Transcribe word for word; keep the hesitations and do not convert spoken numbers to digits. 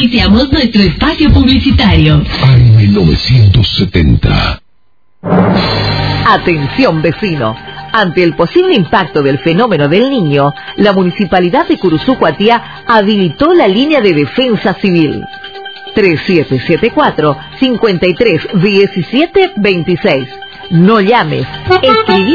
Iniciamos nuestro espacio publicitario. A mil novecientos setenta. Atención, vecino. Ante el posible impacto del fenómeno del Niño, la Municipalidad de Curuzú Cuatiá habilitó la línea de defensa civil tres siete siete cuatro, cinco tres uno siete dos seis. No llames, escribí